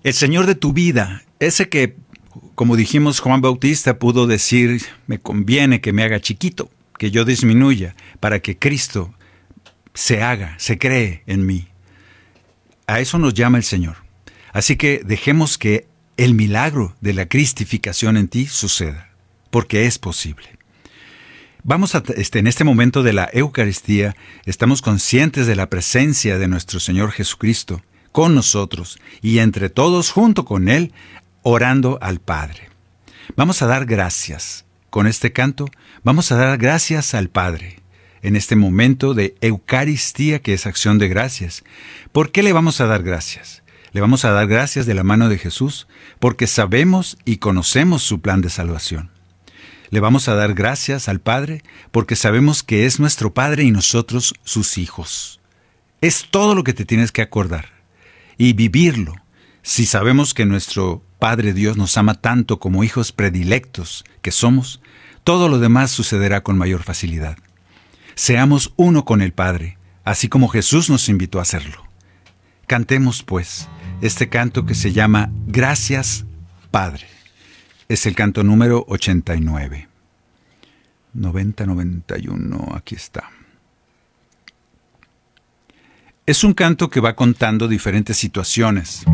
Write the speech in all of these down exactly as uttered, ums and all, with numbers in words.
El Señor de tu vida, ese que, como dijimos, Juan Bautista pudo decir, me conviene que me haga chiquito, que yo disminuya, para que Cristo se haga, se cree en mí. A eso nos llama el Señor. Así que dejemos que el milagro de la cristificación en ti suceda, porque es posible. Vamos a, este, en este momento de la Eucaristía, estamos conscientes de la presencia de nuestro Señor Jesucristo con nosotros y entre todos, junto con Él, orando al Padre. Vamos a dar gracias. Con este canto, vamos a dar gracias al Padre en este momento de Eucaristía, que es acción de gracias. ¿Por qué le vamos a dar gracias? Le vamos a dar gracias de la mano de Jesús porque sabemos y conocemos su plan de salvación. Le vamos a dar gracias al Padre porque sabemos que es nuestro Padre y nosotros sus hijos. Es todo lo que te tienes que acordar y vivirlo. Si sabemos que nuestro Padre Dios nos ama tanto como hijos predilectos que somos, todo lo demás sucederá con mayor facilidad. Seamos uno con el Padre, así como Jesús nos invitó a hacerlo. Cantemos, pues, este canto que se llama Gracias, Padre. Es el canto número ochenta y nueve. noventa, noventa y uno, aquí está. Es un canto que va contando diferentes situaciones.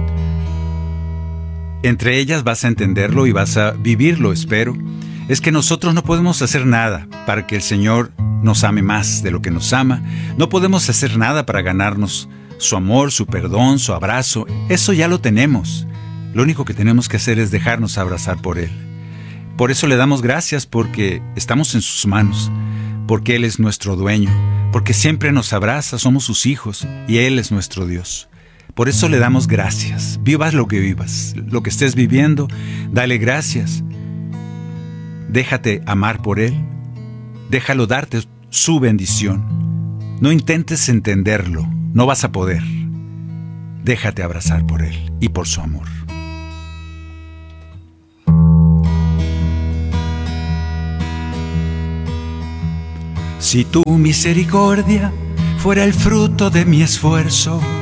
Entre ellas vas a entenderlo y vas a vivirlo, espero. Es que nosotros no podemos hacer nada para que el Señor nos ame más de lo que nos ama. No podemos hacer nada para ganarnos su amor, su perdón, su abrazo. Eso ya lo tenemos. Lo único que tenemos que hacer es dejarnos abrazar por Él. Por eso le damos gracias porque estamos en sus manos, porque Él es nuestro dueño, porque siempre nos abraza, somos sus hijos y Él es nuestro Dios. Por eso le damos gracias. Vivas lo que vivas, lo que estés viviendo, dale gracias. Déjate amar por Él, déjalo darte su bendición. No intentes entenderlo, no vas a poder. Déjate abrazar por Él y por su amor. Si tu misericordia fuera el fruto de mi esfuerzo,